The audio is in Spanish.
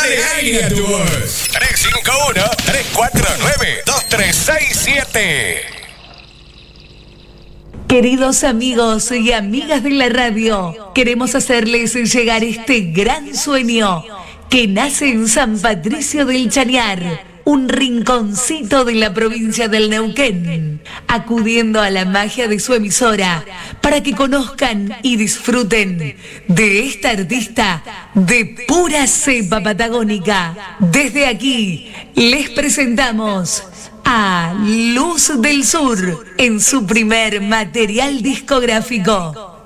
Dale aire a tu voz. 351-349-2367. Queridos amigos y amigas de la radio, queremos hacerles llegar este gran sueño que nace en San Patricio del Chañar, un rinconcito de la provincia del Neuquén, acudiendo a la magia de su emisora para que conozcan y disfruten de esta artista de pura cepa patagónica. Desde aquí les presentamos a Luz del Sur en su primer material discográfico.